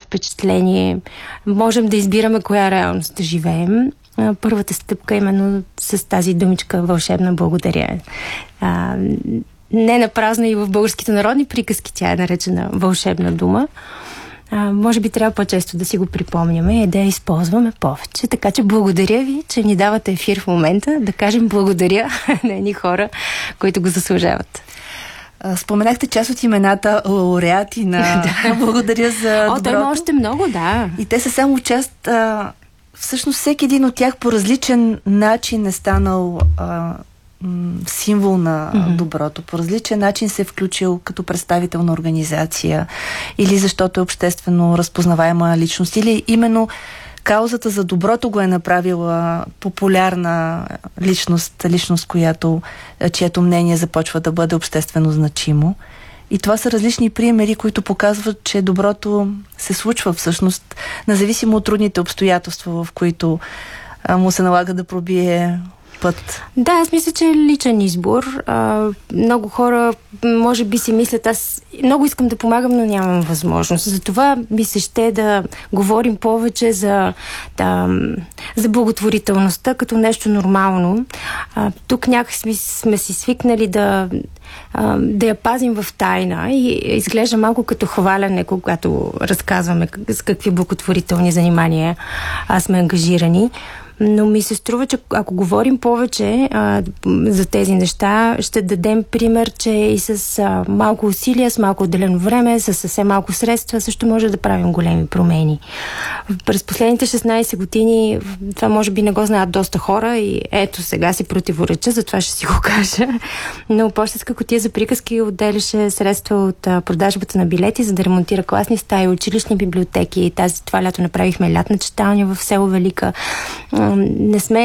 впечатление. Можем да избираме коя реалност да живеем. Първата стъпка именно с тази думичка вълшебна благодаря. Не напразно и в българските народни приказки тя е наречена вълшебна дума. Може би трябва по-често да си го припомняме и да я използваме повече. Така че благодаря ви, че ни давате ефир в момента, да кажем благодаря на едни хора, които го заслужават. Споменахте част от имената лауреати на Благодаря за доброто. Той има още много, да. И те са само част... Всъщност всеки един от тях по различен начин е станал символ на доброто. По различен начин се е включил като представител на организация или защото е обществено разпознаваема личност, или именно каузата за доброто го е направила популярна личност, чието мнение започва да бъде обществено значимо. И това са различни примери, които показват, че доброто се случва всъщност, независимо от трудните обстоятелства, в които му се налага да пробие път. Да, аз мисля, че е личен избор. Много хора може би си мислят, аз много искам да помагам, но нямам възможност. Затова ми се ще да говорим повече за благотворителността като нещо нормално. Тук някак сме си свикнали да я пазим в тайна и изглежда малко като хваляне, когато разказваме с какви благотворителни занимания сме ангажирани. Но ми се струва, че ако говорим повече за тези неща, ще дадем пример, че и с малко усилия, с малко отделено време, с съвсем малко средства, също може да правим големи промени. През последните 16 години това може би не го знаят доста хора и ето сега си противореча, затова ще си го кажа. Но Пощенска кутия за приказки отделяше средства от продажбата на билети, за да ремонтира класни стаи, училищни библиотеки. Това лято направихме лятна читалня в село Велика. Не сме